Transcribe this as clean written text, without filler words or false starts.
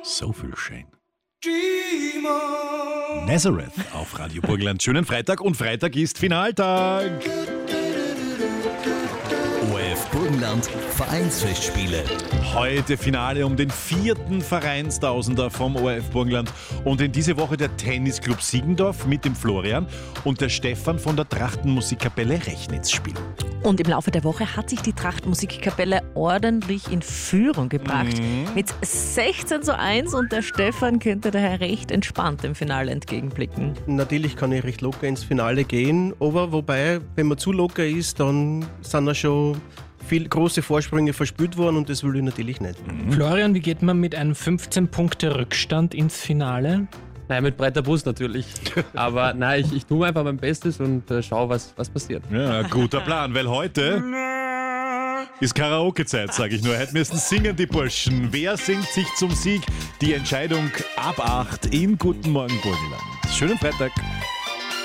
So viel Shane. Nazareth auf Radio Burgenland. Schönen Freitag und Freitag ist Finaltag. ORF Burgenland Vereinsfestspiele. Heute Finale um den 4. Vereinstausender vom ORF Burgenland. Und in diese Woche der Tennisclub Siegendorf mit dem Florian und der Stefan von der Trachtenmusikkapelle Rechnitz spielen. Und im Laufe der Woche hat sich die Trachtenmusikkapelle ordentlich in Führung gebracht. Mit 16:1 und der Stefan könnte daher recht entspannt dem Finale entgegenblicken. Natürlich kann ich recht locker ins Finale gehen, aber wobei, wenn man zu locker ist, dann sind da schon viele große Vorsprünge verspielt worden und das will ich natürlich nicht. Florian, wie geht man mit einem 15-Punkte-Rückstand ins Finale? Nein, mit breiter Brust natürlich. Aber nein, ich tue einfach mein Bestes und schaue, was passiert. Ja, guter Plan, weil heute ist Karaoke-Zeit, sage ich nur. Heute müssen singen die Burschen. Wer singt sich zum Sieg? Die Entscheidung ab 8 in Guten Morgen Burgenland. Schönen Freitag.